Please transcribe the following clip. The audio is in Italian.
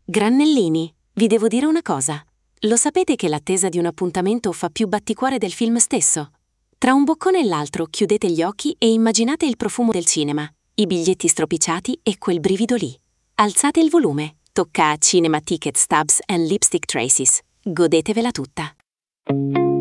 Grannellini, vi devo dire una cosa. Lo sapete che l'attesa di un appuntamento fa più batticuore del film stesso? Tra un boccone e l'altro chiudete gli occhi e immaginate il profumo del cinema, i biglietti stropicciati e quel brivido lì. Alzate il volume, tocca a Cinema Ticket Stubs and Lipstick Traces. Godetevela tutta.